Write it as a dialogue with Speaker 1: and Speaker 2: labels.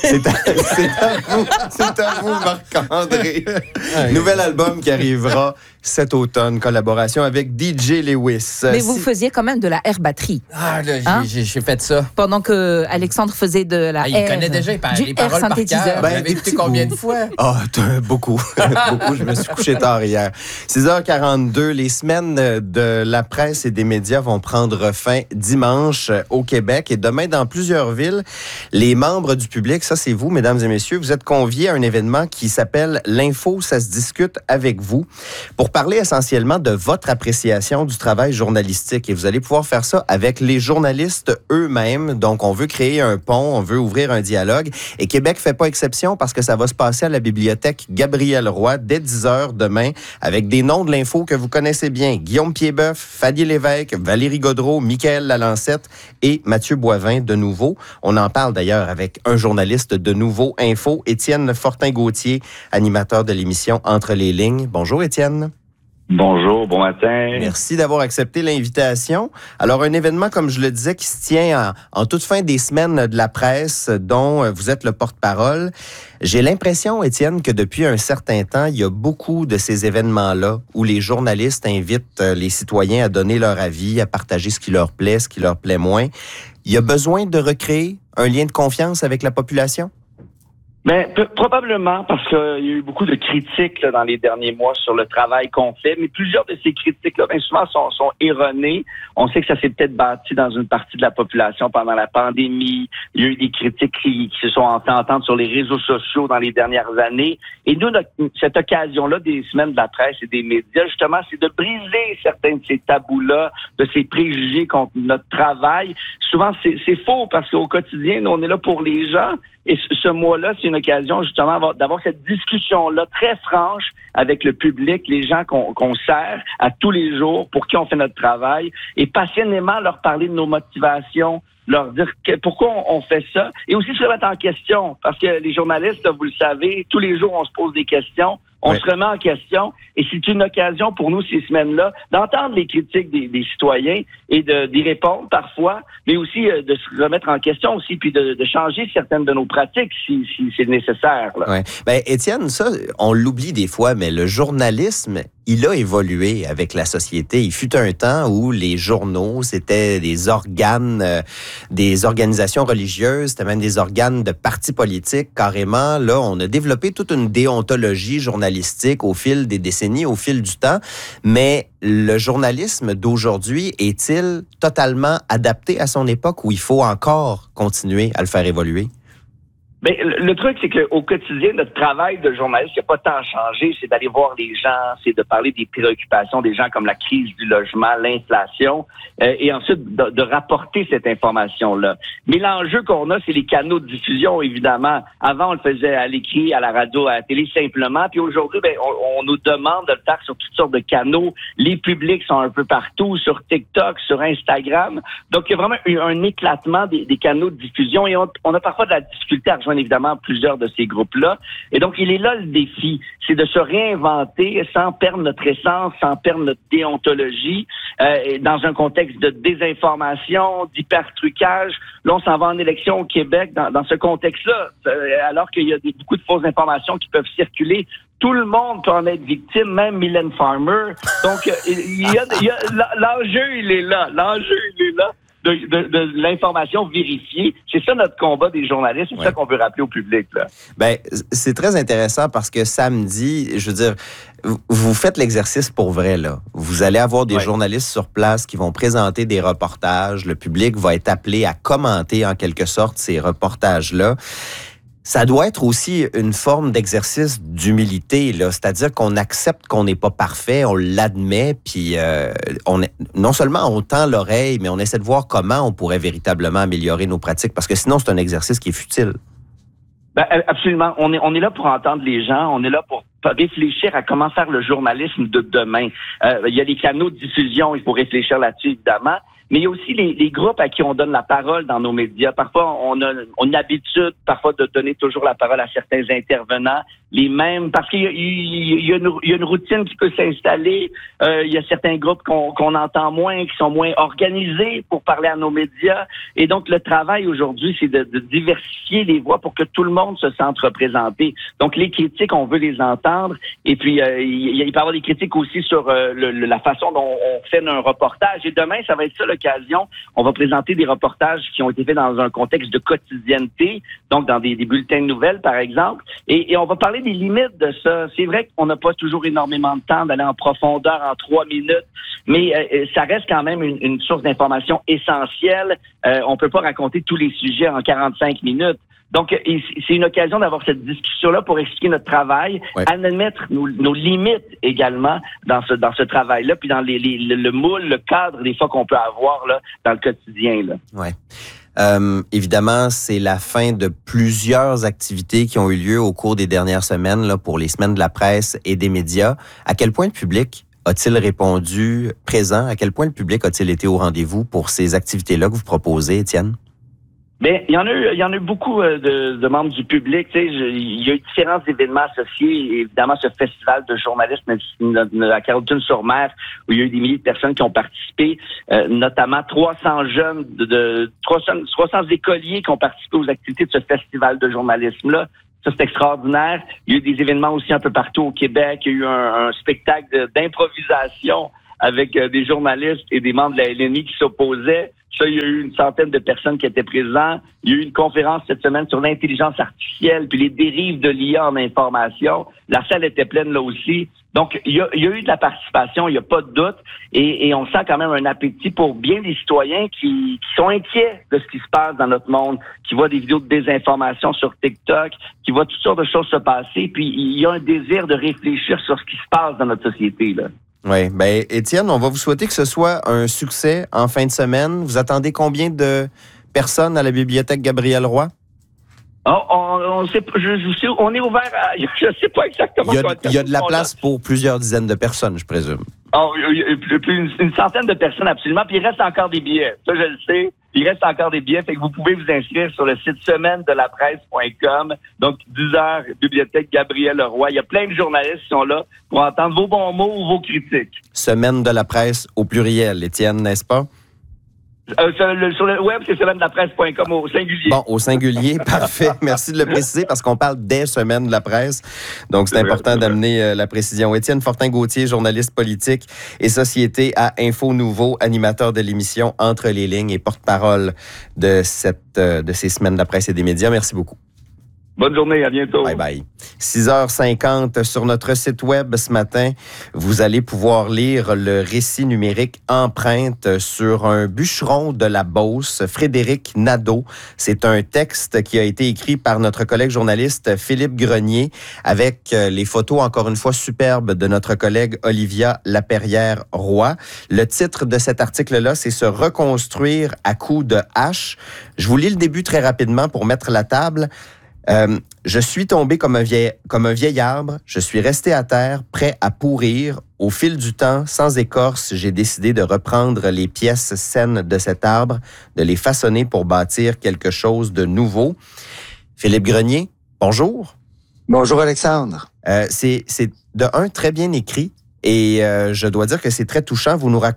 Speaker 1: C'est à vous, Marc-André. Nouvel album qui arrivera cet automne, collaboration avec DJ Lewis.
Speaker 2: Mais vous faisiez quand même de la air batterie.
Speaker 3: Ah, là, j'ai fait ça.
Speaker 2: Pendant que Alexandre faisait de la
Speaker 3: il connaît déjà les paroles par cœur. Vous l'avez écouté combien de fois?
Speaker 1: Beaucoup. Beaucoup. Je me suis couché tard hier. 6h42, les semaines de la presse et des médias vont prendre fin dimanche au Québec et demain dans plusieurs villes. Les membres du public, ça c'est vous, mesdames et messieurs, vous êtes conviés à un événement qui s'appelle L'Info, ça se discute avec vous pour parler essentiellement de votre appréciation du travail journalistique. Et vous allez pouvoir faire ça avec les journalistes eux-mêmes. Donc, on veut créer un pont, on veut ouvrir un dialogue. Et Québec fait pas exception parce que ça va se passer à la bibliothèque Gabriel Roy dès 10h demain avec des noms de l'info que vous connaissez bien. Guillaume Piedboeuf, Fadi Lévesque, Valérie Gaudreau, Michaël Lalancette et Mathieu Boivin de Nouveau. On en parle d'ailleurs avec un journaliste de Nouveau Info, Étienne Fortin-Gauthier, animateur de l'émission Entre les lignes. Bonjour Étienne.
Speaker 4: Bonjour, bon matin.
Speaker 1: Merci d'avoir accepté l'invitation. Alors, un événement, comme je le disais, qui se tient en toute fin des semaines de la presse, dont vous êtes le porte-parole. J'ai l'impression, Étienne, que depuis un certain temps, il y a beaucoup de ces événements-là où les journalistes invitent les citoyens à donner leur avis, à partager ce qui leur plaît, ce qui leur plaît moins. Il y a besoin de recréer un lien de confiance avec la population?
Speaker 4: Ben, probablement, parce qu'il y a eu beaucoup de critiques là, dans les derniers mois sur le travail qu'on fait, mais plusieurs de ces critiques-là, bien souvent, sont erronées. On sait que ça s'est peut-être bâti dans une partie de la population pendant la pandémie. Il y a eu des critiques qui se sont fait entendre sur les réseaux sociaux dans les dernières années. Et nous, cette occasion-là des semaines de la presse et des médias, justement, c'est de briser certains de ces tabous-là, de ces préjugés contre notre travail. Souvent, c'est faux, parce qu'au quotidien, nous, on est là pour les gens. Et ce mois-là, c'est une occasion justement d'avoir cette discussion-là très franche avec le public, les gens qu'on sert à tous les jours, pour qui on fait notre travail, et passionnément leur parler de nos motivations, leur dire pourquoi on fait ça, et aussi se remettre en question, parce que les journalistes, vous le savez, tous les jours on se pose des questions, on se remet en question, et c'est une occasion pour nous ces semaines-là d'entendre les critiques des citoyens et d'y répondre parfois, mais aussi de se remettre en question aussi, puis de changer certaines de nos pratiques si c'est nécessaire. Là.
Speaker 1: Ouais. Ben, Étienne, ça, on l'oublie des fois, mais le journalisme, il a évolué avec la société. Il fut un temps où les journaux, c'était des organes, des organisations religieuses, c'était même des organes de partis politiques, carrément. Là, on a développé toute une déontologie journalistique au fil des décennies, au fil du temps. Mais le journalisme d'aujourd'hui est-il totalement adapté à son époque où il faut encore continuer à le faire évoluer?
Speaker 4: Ben, le truc, c'est qu'au quotidien, notre travail de journaliste, il n'y a pas tant changé. C'est d'aller voir les gens, c'est de parler des préoccupations des gens comme la crise du logement, l'inflation, et ensuite de rapporter cette information-là. Mais l'enjeu qu'on a, c'est les canaux de diffusion, évidemment. Avant, on le faisait à l'écrit, à la radio, à la télé, simplement. Puis aujourd'hui, ben, on nous demande de le faire sur toutes sortes de canaux. Les publics sont un peu partout, sur TikTok, sur Instagram. Donc, il y a vraiment un éclatement des canaux de diffusion, et on a parfois de la difficulté à rejoindre évidemment plusieurs de ces groupes-là. Et donc, il est là le défi, c'est de se réinventer sans perdre notre essence, sans perdre notre déontologie, dans un contexte de désinformation, d'hypertrucage. Là, on s'en va en élection au Québec dans ce contexte-là, alors qu'il y a beaucoup de fausses informations qui peuvent circuler. Tout le monde peut en être victime, même Mylène Farmer. Donc, l'enjeu, il est là. L'enjeu, il est là. De l'information vérifiée. C'est ça notre combat des journalistes. C'est ça qu'on veut rappeler au public. Là.
Speaker 1: Ben, c'est très intéressant parce que samedi, je veux dire, vous faites l'exercice pour vrai, là. Vous allez avoir des journalistes sur place qui vont présenter des reportages. Le public va être appelé à commenter en quelque sorte ces reportages-là. Ça doit être aussi une forme d'exercice d'humilité, là. C'est-à-dire qu'on accepte qu'on n'est pas parfait, on l'admet, puis non seulement on tend l'oreille, mais on essaie de voir comment on pourrait véritablement améliorer nos pratiques, parce que sinon, c'est un exercice qui est futile.
Speaker 4: Ben, absolument. On est là pour entendre les gens, on est là pour réfléchir à comment faire le journalisme de demain. Il y a les canaux de diffusion, il faut réfléchir là-dessus, évidemment. Mais il y a aussi les groupes à qui on donne la parole dans nos médias. Parfois, on a une habitude parfois de donner toujours la parole à certains intervenants, les mêmes, parce qu'il y a une routine qui peut s'installer. Il y a certains groupes qu'on entend moins, qui sont moins organisés pour parler à nos médias. Et donc, le travail aujourd'hui, c'est de diversifier les voix pour que tout le monde se sente représenté. Donc, les critiques, on veut les entendre. Et puis, il peut y avoir des critiques aussi sur la façon dont on fait un reportage. Et demain, ça va être ça l'occasion. On va présenter des reportages qui ont été faits dans un contexte de quotidienneté, donc dans des bulletins de nouvelles, par exemple. Et on va parler des limites de ça. C'est vrai qu'on n'a pas toujours énormément de temps d'aller en profondeur en 3 minutes, mais ça reste quand même une source d'information essentielle. On peut pas raconter tous les sujets en 45 minutes. Donc, c'est une occasion d'avoir cette discussion-là pour expliquer notre travail, admettre nos limites également dans ce travail-là, puis dans le moule, le cadre des fois qu'on peut avoir là dans le quotidien. Là.
Speaker 1: Ouais. Évidemment, c'est la fin de plusieurs activités qui ont eu lieu au cours des dernières semaines là, pour les semaines de la presse et des médias. À quel point le public a-t-il répondu présent? À quel point le public a-t-il été au rendez-vous pour ces activités-là que vous proposez, Étienne?
Speaker 4: Bien, il y en a eu beaucoup de membres du public. Tu sais, il y a eu différents événements associés. Évidemment, ce festival de journalisme à Carleton-sur-Mer, où il y a eu des milliers de personnes qui ont participé, notamment 300 jeunes, 300 écoliers qui ont participé aux activités de ce festival de journalisme-là. Ça, c'est extraordinaire. Il y a eu des événements aussi un peu partout au Québec. Il y a eu un spectacle d'improvisation avec des journalistes et des membres de la LNI qui s'opposaient. Ça, il y a eu une centaine de personnes qui étaient présentes. Il y a eu une conférence cette semaine sur l'intelligence artificielle puis les dérives de l'IA en information. La salle était pleine là aussi. Donc, il y a eu de la participation, il n'y a pas de doute. Et on sent quand même un appétit pour bien des citoyens qui sont inquiets de ce qui se passe dans notre monde, qui voient des vidéos de désinformation sur TikTok, qui voient toutes sortes de choses se passer. Puis, il y a un désir de réfléchir sur ce qui se passe dans notre société, là.
Speaker 1: Oui, bien, Étienne, on va vous souhaiter que ce soit un succès en fin de semaine. Vous attendez combien de personnes à la bibliothèque Gabriel Roy?
Speaker 4: On sait pas, on est ouvert à, je sais pas exactement.
Speaker 1: Il y a de la place pour plusieurs dizaines de personnes, je présume.
Speaker 4: Il y a une centaine de personnes, absolument. Puis il reste encore des billets. Ça, je le sais. Il reste encore des billets. Fait que vous pouvez vous inscrire sur le site semaine-de-la-presse.com. Donc, 10h, bibliothèque Gabriel Roy. Il y a plein de journalistes qui sont là pour entendre vos bons mots ou vos critiques.
Speaker 1: Semaine de la presse au pluriel, Étienne, n'est-ce pas?
Speaker 4: Sur le web, c'est semaine-de-la-presse.com au singulier.
Speaker 1: Bon, au singulier, parfait. Merci de le préciser parce qu'on parle des semaines de la presse. Donc, c'est important d'amener la précision. Étienne Fortin-Gauthier, journaliste politique et société à Info Nouveau, animateur de l'émission Entre les lignes et porte-parole de ces semaines de la presse et des médias. Merci beaucoup.
Speaker 4: Bonne journée, à bientôt.
Speaker 1: Bye bye. 6h50 sur notre site web ce matin, vous allez pouvoir lire le récit numérique Empreinte sur un bûcheron de la Beauce, Frédéric Nadeau. C'est un texte qui a été écrit par notre collègue journaliste Philippe Grenier avec les photos, encore une fois, superbes de notre collègue Olivia Laperrière-Roy. Le titre de cet article-là, c'est « Se reconstruire à coups de hache ». Je vous lis le début très rapidement pour mettre la table. Je suis tombé comme un vieil arbre, je suis resté à terre, prêt à pourrir. Au fil du temps, sans écorce, j'ai décidé de reprendre les pièces saines de cet arbre, de les façonner pour bâtir quelque chose de nouveau. Philippe Grenier, bonjour.
Speaker 5: Bonjour Alexandre.
Speaker 1: C'est de un très bien écrit et je dois dire que c'est très touchant. Vous nous racontez